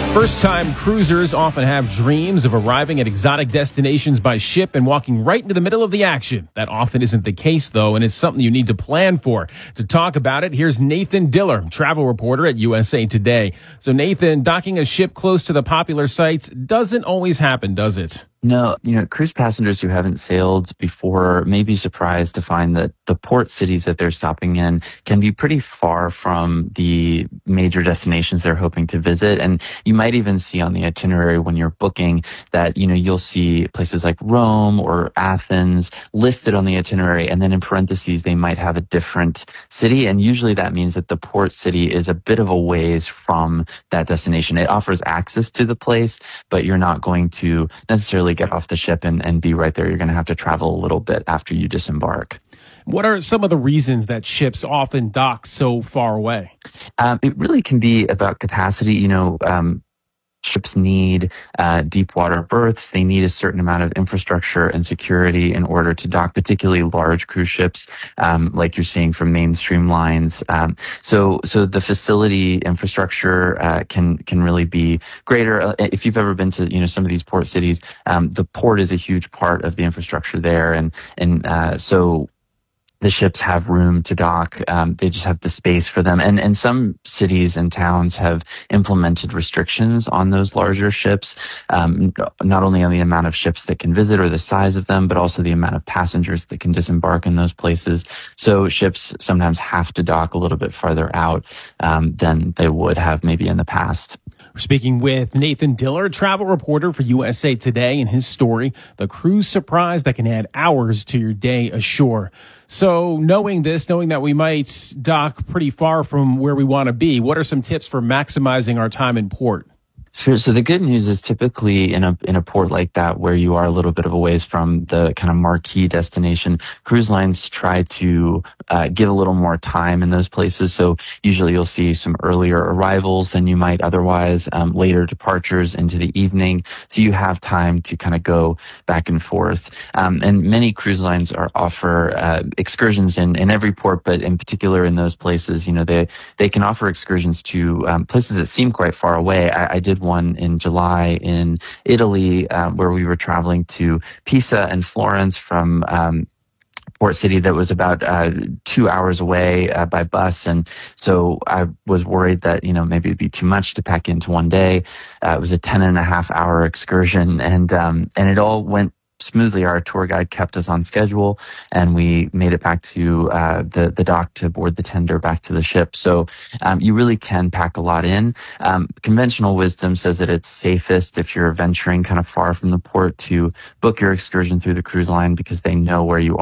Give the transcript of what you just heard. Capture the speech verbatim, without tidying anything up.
First-time cruisers often have dreams of arriving at exotic destinations by ship and walking right into the middle of the action. That often isn't the case, though, and it's something you need to plan for. To talk about it, here's Nathan Diller, travel reporter at U S A Today. So, Nathan, docking a ship close to the popular sites doesn't always happen, does it? No, you know, cruise passengers who haven't sailed before may be surprised to find that the port cities that they're stopping in can be pretty far from the major destinations they're hoping to visit. And you might even see on the itinerary when you're booking that, you know, you'll see places like Rome or Athens listed on the itinerary. And then in parentheses, they might have a different city. And usually that means that the port city is a bit of a ways from that destination. It offers access to the place, but you're not going to necessarily get off the ship and, and be right there. You're going to have to travel a little bit after you disembark. What are some of the reasons that ships often dock so far away? Um, it really can be about capacity. You know, um, ships need uh, deep water berths. They need a certain amount of infrastructure and security in order to dock, particularly large cruise ships, um, like you're seeing from mainstream lines. Um, so, so the facility infrastructure uh, can can really be greater. Uh, if you've ever been to, you know, some of these port cities, um, the port is a huge part of the infrastructure there, and and uh, so. The ships have room to dock. Um, they just have the space for them. And, and some cities and towns have implemented restrictions on those larger ships, um, not only on the amount of ships that can visit or the size of them, but also the amount of passengers that can disembark in those places. So ships sometimes have to dock a little bit farther out um, than they would have maybe in the past. We're speaking with Nathan Diller, travel reporter for U S A Today, and his story, the cruise surprise that can add hours to your day ashore. So knowing this, knowing that we might dock pretty far from where we want to be, what are some tips for maximizing our time in port? Sure. So the good news is typically in a in a port like that, where you are a little bit of a ways from the kind of marquee destination, cruise lines try to uh, give a little more time in those places. So usually you'll see some earlier arrivals than you might otherwise, um, later departures into the evening. So you have time to kind of go back and forth. Um, and many cruise lines are offer uh, excursions in, in every port, but in particular in those places, you know, they they can offer excursions to um, places that seem quite far away. I, I did one in July in Italy, um, where we were traveling to Pisa and Florence from um, port city that was about uh, two hours away uh, by bus. And so I was worried that, you know, maybe it'd be too much to pack into one day. Uh, it was a ten and a half hour excursion, and um, and it all went smoothly. Our tour guide kept us on schedule, and we made it back to uh, the the dock to board the tender back to the ship. So um, you really can pack a lot in. Um, conventional wisdom says that it's safest if you're venturing kind of far from the port to book your excursion through the cruise line, because they know where you are.